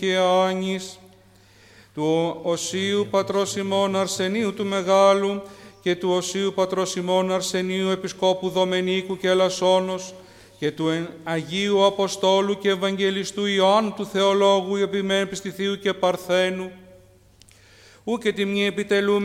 και Άνης, του Οσίου Πατρός ημών Αρσενίου του Μεγάλου και του Οσίου Πατρός ημών Αρσενίου Επισκόπου Δομενίκου και Ελασσόνος και του Αγίου Αποστόλου και Ευαγγελιστού Ιωάννου του Θεολόγου, επιμέν πιστηθείου και παρθένου, ου και τη μη επιτελούμε